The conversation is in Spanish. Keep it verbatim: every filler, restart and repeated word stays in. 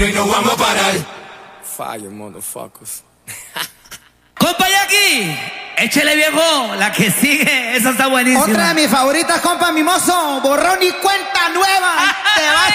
Y no vamos a parar. Fire, motherfuckers. Compa Jackie, échele viejo, la que sigue, esa está buenísima. Otra de mis favoritas, compa Mimoso, borrón y cuenta nueva. Te vas